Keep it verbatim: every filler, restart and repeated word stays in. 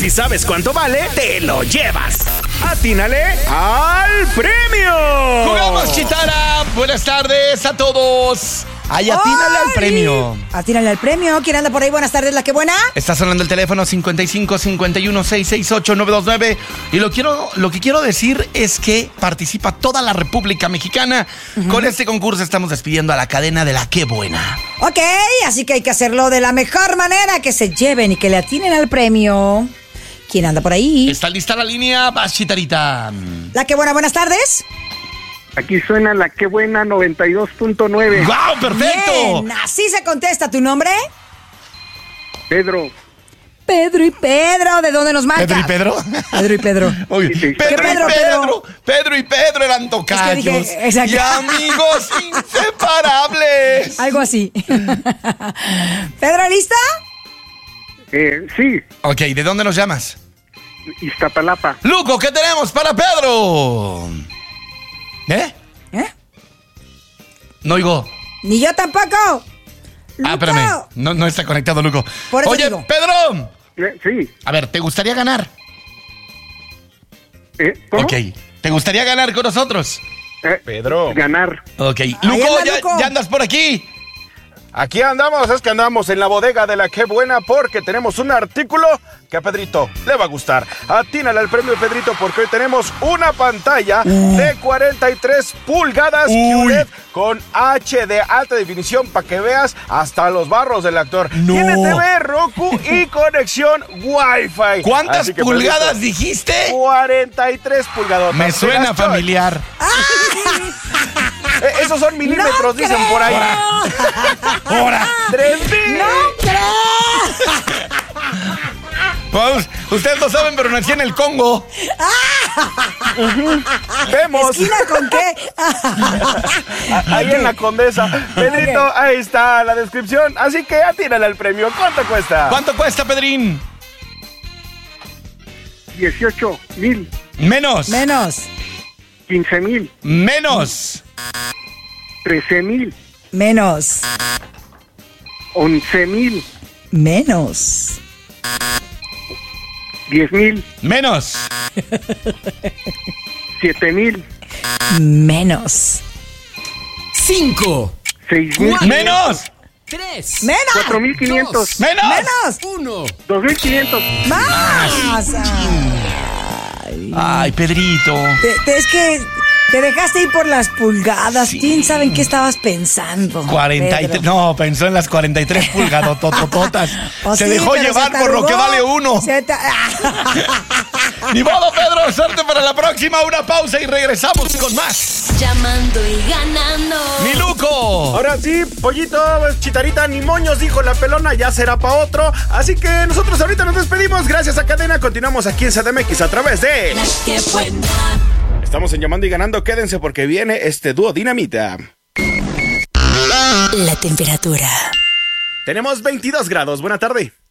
si sabes cuánto vale, te lo llevas. ¡Atínale al premio! ¡Jugamos, Chitara! Buenas tardes a todos. ¡Ay, atínale al premio! Atínale al premio. ¿Quién anda por ahí? Buenas tardes, la que buena. Está sonando el teléfono cincuenta y cinco, cincuenta y uno, seiscientos sesenta y ocho, novecientos veintinueve. Y lo, quiero, lo que quiero decir es que participa toda la República Mexicana. Uh-huh. Con este concurso estamos despidiendo a la cadena de La Qué Buena. Ok, así que hay que hacerlo de la mejor manera, que se lleven y que le atinen al premio. ¿Quién anda por ahí? ¿Está lista la línea? Vas, Chitarita. La que buena, buenas tardes. Aquí suena La Qué Buena noventa y dos punto nueve. ¡Wow, perfecto! Bien, así se contesta. ¿Tu nombre? Pedro. Pedro y Pedro. ¿De dónde nos marcas? ¿Pedro y Pedro? Pedro y Pedro. Oye, Sí, Pedro, Pedro, y Pedro, Pedro. Pedro y Pedro eran tocayos. Es que dije, exacto. Y amigos inseparables. Algo así. ¿Pedro, lista? Eh, sí, Ok, ¿de dónde nos llamas? Iztapalapa. Luco, ¿qué tenemos para Pedro? ¿Eh? ¿Eh? No oigo. Ni yo tampoco. Luco. Ah, espérame. No, no está conectado, Luco. Por eso Oye, digo. Pedro. Eh, sí. A ver, ¿te gustaría ganar? Eh, ¿Cómo? Ok. ¿Te gustaría ganar con nosotros? Eh, Pedro. Ganar. Ok. Ahí Luco, anda, ya, Luco. ya andas por aquí. Aquí andamos, es que andamos en la bodega de La Qué Buena porque tenemos un artículo que a Pedrito le va a gustar. Atínale al premio, Pedrito, porque hoy tenemos una pantalla uh. de cuarenta y tres pulgadas Q L E D con H D alta definición para que veas hasta los barros del actor. No. Tiene T V, Roku y conexión Wi-Fi. ¿Cuántas Así que, pulgadas Pedrito, dijiste? cuarenta y tres pulgadas. Me suena familiar. Eh, esos son milímetros, No dicen creo. por ahí. ¡Hora! ¡tres mil! ¡No creo! Pues, ustedes no saben, pero nací en el Congo. ¡Vemos! ¿Esquina con qué? Ahí en la Condesa. Pedrito, Ok. ahí está la descripción. Así que atírale al premio. ¿Cuánto cuesta? ¿Cuánto cuesta, Pedrín? dieciocho mil. Menos. Menos. quince mil. Menos. trece mil. Menos. once mil. Menos. diez mil. Menos. siete mil. Menos. Cinco, seis mil. Menos. tres, Menos. cuatro mil quinientos. Menos. Menos. uno. dos mil quinientos. Más. Ay, Pedrito. Te- te- es que te dejaste ir por las pulgadas. Sí. ¿Quién sabe en qué estabas pensando? cuarenta y tres. Pedro? No, pensó en las cuarenta y tres pulgadas totototas. Oh, Se sí, dejó pero llevar se por lo que tarugó. vale uno. Se ta- Ni modo, Pedro. Suerte para la próxima. Una pausa y regresamos con más. Llamando y ganando. ¡Mi Luco! Ahora sí, pollito, Chitarita, ni moños, dijo la pelona, ya será pa' otro. Así que nosotros ahorita nos despedimos. Gracias a Cadena. Continuamos aquí en C D M X a través de... La que buena. Estamos en Llamando y Ganando. Quédense porque viene este dúo dinamita. La temperatura. Tenemos veintidós grados. Buena tarde.